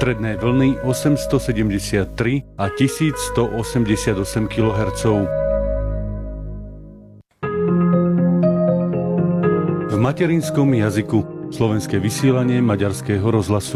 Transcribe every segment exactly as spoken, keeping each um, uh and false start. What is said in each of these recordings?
stredné vlny osemstosedemdesiattri a tisícstoosemdesiatosem kilohertzov. V materinskom jazyku slovenské vysielanie Maďarského rozhlasu.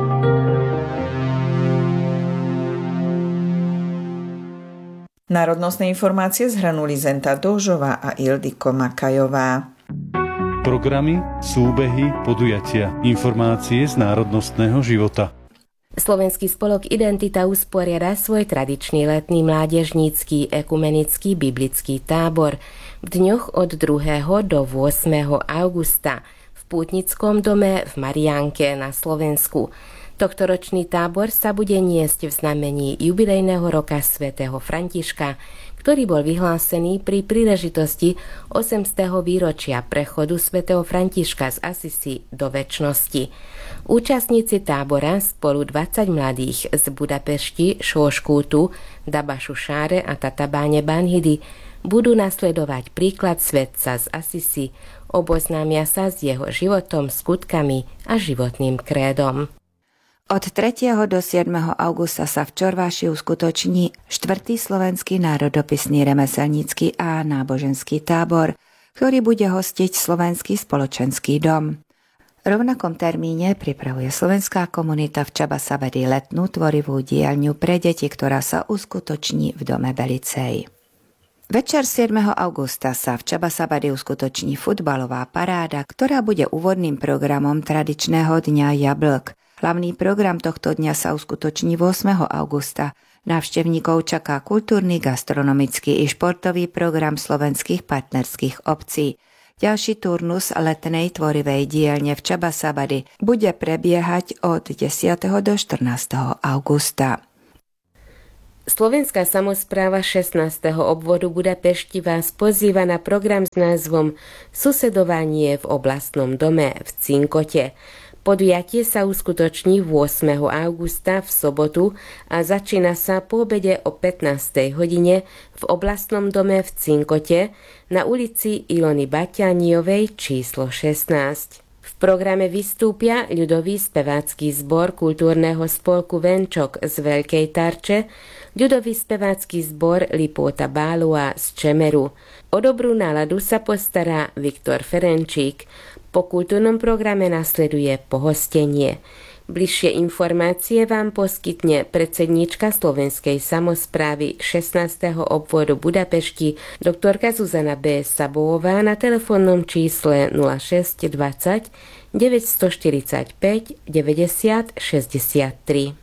Národnostné informácie zhrnuli Zenta Dožová a Ildiko Makajová. Programy, súbehy, podujatia, informácie z národnostného života. Slovenský spolok Identita usporiada svoj tradičný letný mládežnícky ekumenický biblický tábor v dňoch od druhého do ôsmeho augusta v Pútnickom dome v Mariánke na Slovensku. Tohtoročný tábor sa bude niesť v znamení jubilejného roka svätého Františka, ktorý bol vyhlásený pri príležitosti osemstého výročia prechodu svätého Františka z Asisi do večnosti. Účastníci tábora spolu dvadsať mladých z Budapešti, Sóskútu, Dabašu-Sáre a Tatabáne Banhidy budú nasledovať príklad svätca z Asisi, oboznámia sa s jeho životom, skutkami a životným krédom. Od tretieho do siedmeho augusta sa v Čorváši uskutoční štvrtý slovenský národopisný remeselnícky a náboženský tábor, ktorý bude hostiť Slovenský spoločenský dom. V rovnakom termíne pripravuje slovenská komunita v Čabasabadi letnú tvorivú dielňu pre deti, ktorá sa uskutoční v dome Belicej. Večer siedmeho augusta sa v Čabasabadi uskutoční futbalová paráda, ktorá bude úvodným programom tradičného dňa jablk. Hlavný program tohto dňa sa uskutoční ôsmeho augusta. Návštevníkov čaká kultúrny, gastronomický i športový program slovenských partnerských obcí. Ďalší turnus letnej tvorivej dielne v Čabasabadi bude prebiehať od desiateho do štrnásteho augusta. Slovenská samospráva šestnásteho obvodu Budapešti vás pozýva na program s názvom Susedovanie v oblastnom dome v Cinkote. Podujatie sa uskutoční ôsmeho augusta v sobotu a začína sa po obede o pätnástej hodine v oblastnom dome v Cinkote na ulici Ilony Baťániovej číslo šestnásť. V programe vystúpia ľudový spevácky zbor kultúrneho spolku Venčok z Veľkej Tarče, ľudový spevácky zbor Lipóta Bálua z Čemeru. O dobrú náladu sa postará Viktor Ferenčík. Po kultúrnom programe nasleduje pohostenie. Bližšie informácie vám poskytne predsedníčka Slovenskej samosprávy šestnásteho obvodu Budapešti doktorka Zuzana B. Sabová na telefónnom čísle nula šesť dvadsať deväťstoštyridsaťpäť deväťdesiat šesťdesiattri.